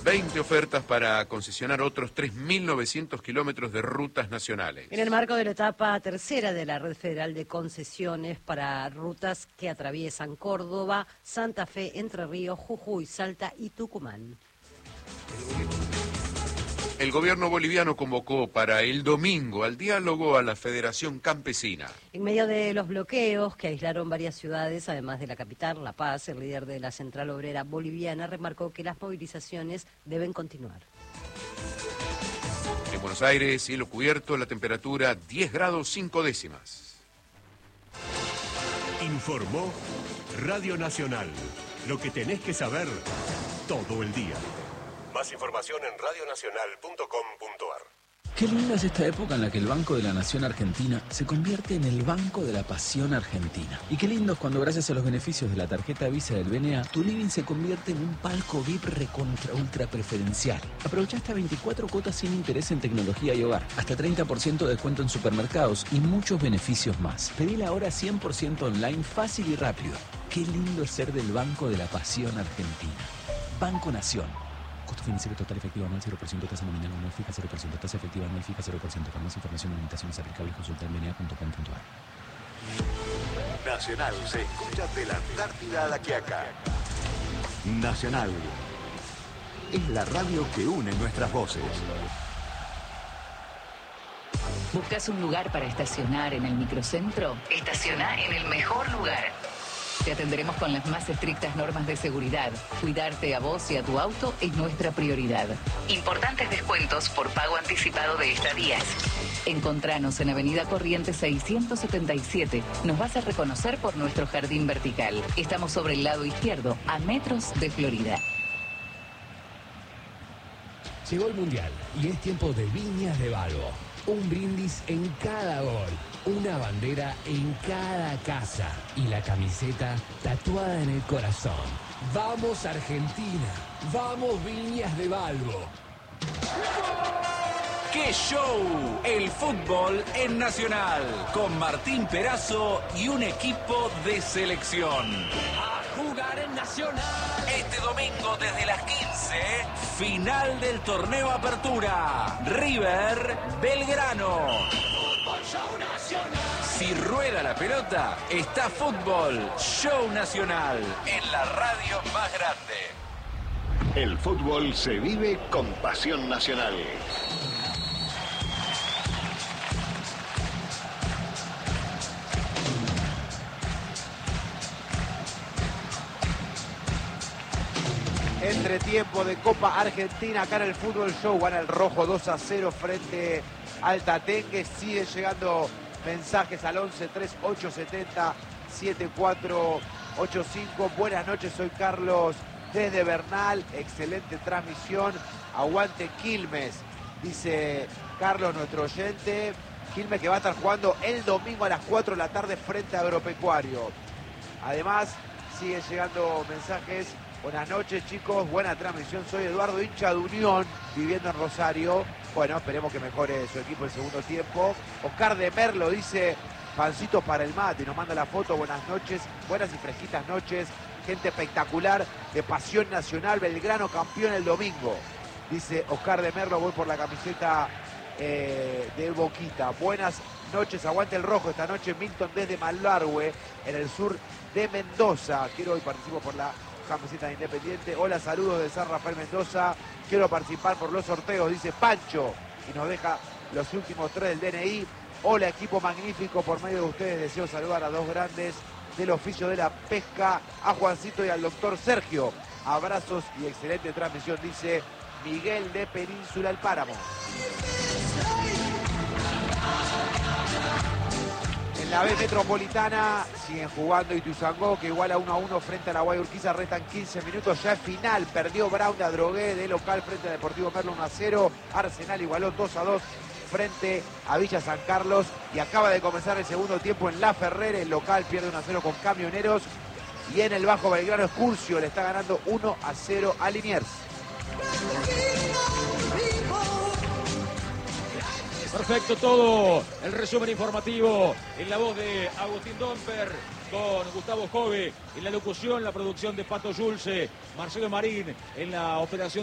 20 ofertas para concesionar otros 3.900 kilómetros de rutas nacionales. En el marco de la etapa tercera de la Red Federal de Concesiones para rutas que atraviesan Córdoba, Santa Fe, Entre Ríos, Jujuy, Salta y Tucumán. El gobierno boliviano convocó para el domingo al diálogo a la Federación Campesina. En medio de los bloqueos que aislaron varias ciudades, además de la capital, La Paz, el líder de la Central Obrera Boliviana remarcó que las movilizaciones deben continuar. En Buenos Aires, cielo cubierto, la temperatura 10 grados 5 décimas. Informó Radio Nacional. Lo que tenés que saber todo el día. Más información en radionacional.com.ar. Qué linda es esta época en la que el Banco de la Nación Argentina se convierte en el Banco de la Pasión Argentina. Y qué lindo es cuando, gracias a los beneficios de la tarjeta Visa del BNA, tu living se convierte en un palco VIP recontra ultra preferencial. Aprovecha hasta 24 cuotas sin interés en tecnología y hogar, hasta 30% de descuento en supermercados y muchos beneficios más. Pedila ahora 100% online, fácil y rápido. Qué lindo es ser del Banco de la Pasión Argentina. Banco Nación. Costo financiero total efectivo anual 0%, tasa nominal anual fija 0%, tasa efectiva anual fija 0%. Para más información y limitaciones aplicables consulta en bna.com.ar. Nacional se escucha de la Antártida a la Quiaca. Nacional es la radio que une nuestras voces. ¿Buscas un lugar para estacionar en el microcentro? Estaciona en el mejor lugar. Te atenderemos con las más estrictas normas de seguridad. Cuidarte a vos y a tu auto es nuestra prioridad. Importantes descuentos por pago anticipado de estadías. Encontranos en Avenida Corrientes 677. Nos vas a reconocer por nuestro jardín vertical. Estamos sobre el lado izquierdo, a metros de Florida. Llegó el Mundial y es tiempo de Viñas de Balbo. Un brindis en cada gol, una bandera en cada casa y la camiseta tatuada en el corazón. ¡Vamos Argentina! ¡Vamos Viñas de Balbo! ¡Qué show! El fútbol en Nacional, con Martín Perazo y un equipo de selección. ¡A jugar en Nacional! Este domingo desde las 15, final del torneo Apertura. River Belgrano. ¡Fútbol Show Nacional! Si rueda la pelota, está Fútbol Show Nacional en la radio más grande. El fútbol se vive con pasión nacional. Entretiempo de Copa Argentina, acá en el Fútbol Show, gana el rojo 2-0 frente al Tatengue. Sigue llegando mensajes al 11 3870 7485. Buenas noches, soy Carlos desde Bernal, excelente transmisión, aguante Quilmes, dice Carlos, nuestro oyente. Quilmes que va a estar jugando el domingo a las 4 de la tarde frente a Agropecuario. Además, siguen llegando mensajes. Buenas noches, chicos, buena transmisión. Soy Eduardo, hincha de Unión, viviendo en Rosario. Bueno, esperemos que mejore su equipo el segundo tiempo. Oscar de Merlo dice, pancitos para el mate, y nos manda la foto. Buenas noches, buenas y fresquitas noches. Gente espectacular de Pasión Nacional, Belgrano campeón el domingo. Dice Oscar de Merlo, voy por la camiseta de Boquita. Buenas noches, aguante el rojo esta noche. Milton desde Malargüe, en el sur de Mendoza. Quiero hoy participo por la camiseta de Independiente. Hola, saludos de San Rafael Mendoza. Quiero participar por los sorteos, dice Pancho. Y nos deja los últimos 3 del DNI. Hola, equipo magnífico. Por medio de ustedes deseo saludar a dos grandes del oficio de la pesca, a Juancito y al doctor Sergio. Abrazos y excelente transmisión, dice Miguel de Península El Páramo. En la B Metropolitana siguen jugando Ituzaingó, que iguala 1-1 frente a la Guayurquiza. Restan 15 minutos, ya es final. Perdió Brown de Adrogué de local frente a Deportivo Merlo 1-0. Arsenal igualó 2-2 frente a Villa San Carlos. Y acaba de comenzar el segundo tiempo en La Ferrere. El local pierde 1-0 con Camioneros. Y en el Bajo Belgrano, Excursio le está ganando 1-0 a Liniers. Perfecto todo, el resumen informativo en la voz de Agustín Domper, con Gustavo Jove en la locución, la producción de Pato Yulce, Marcelo Marín en la operación